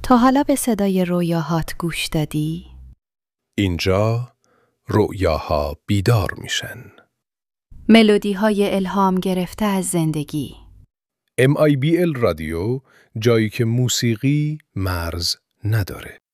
تا حالا به صدای رویاهات گوش دادی؟ اینجا رؤیاها بیدار میشن. ملودی های الهام گرفته از زندگی. MIBL رادیو، جایی که موسیقی مرز نداره.